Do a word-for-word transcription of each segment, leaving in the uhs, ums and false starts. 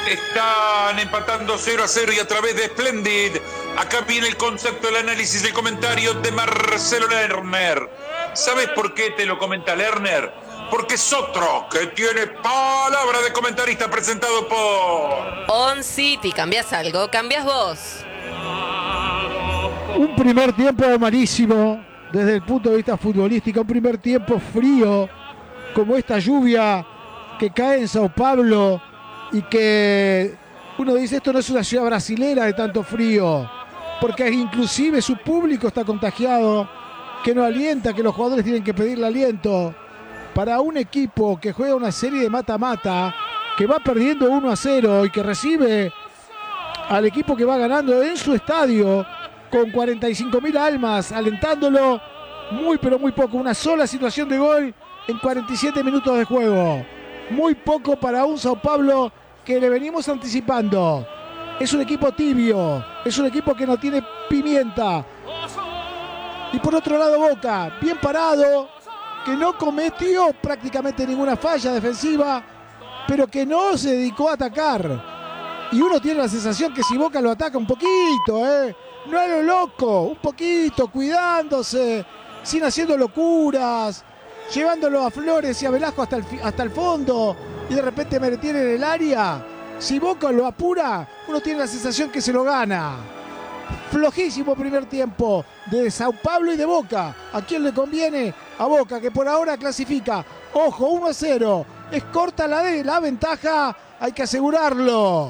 Están empatando cero a cero y a través de Splendid. Acá viene el concepto, el análisis, el comentario de Marcelo Lerner. ¿Sabes por qué te lo comenta Lerner? Porque es otro que tiene palabra de comentarista, presentado por On City. ¿Cambias algo? ¿Cambias vos? Un primer tiempo malísimo desde el punto de vista futbolístico. Un primer tiempo frío, como esta lluvia que cae en Sao Paulo y que uno dice, esto no es una ciudad brasilera de tanto frío, porque inclusive su público está contagiado, que no alienta, que los jugadores tienen que pedirle aliento. Para un equipo que juega una serie de mata-mata, que va perdiendo uno a cero y que recibe al equipo que va ganando en su estadio con cuarenta y cinco mil almas alentándolo, muy pero muy poco, una sola situación de gol en cuarenta y siete minutos de juego. Muy poco para un Sao Paulo que le venimos anticipando. Es un equipo tibio, es un equipo que no tiene pimienta. Y por otro lado Boca, bien parado, que no cometió prácticamente ninguna falla defensiva, pero que no se dedicó a atacar. Y uno tiene la sensación que si Boca lo ataca un poquito, eh, no a lo loco, un poquito, cuidándose, sin haciendo locuras, llevándolo a Flores y a Velasco hasta el, hasta el fondo, y de repente meter en el área. Si Boca lo apura, uno tiene la sensación que se lo gana. Flojísimo primer tiempo de Sao Paulo y de Boca. ¿A quién le conviene? A Boca, que por ahora clasifica. Ojo, uno a cero. Es corta la, de, la ventaja, hay que asegurarlo.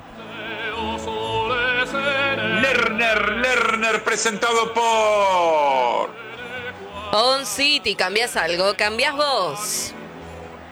Lerner, Lerner, presentado por On City. ¿Cambias algo? ¿Cambias vos?